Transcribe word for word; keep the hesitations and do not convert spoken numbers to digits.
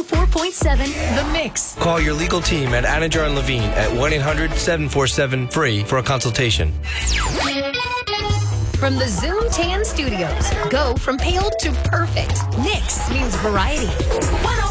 oh four point seven The Mix. Call your legal team at Anajar and Levine at one eight hundred seven four seven free for a consultation. From the Zoom Tan Studios, go from pale to perfect. Mix means variety.